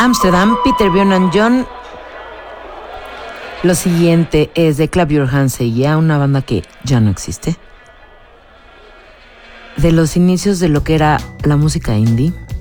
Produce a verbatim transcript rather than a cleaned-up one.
Amsterdam, Peter Bjorn John. Lo siguiente es de Clap Your Hands, ya una banda que ya no existe. De los inicios de lo que era la música indie.